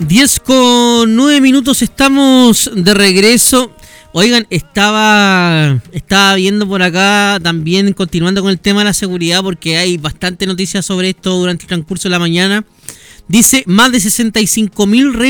10:09 estamos de regreso. Oigan, estaba viendo por acá también, continuando con el tema de la seguridad, porque hay bastante noticias sobre esto durante el transcurso de la mañana. Dice, más de 65.000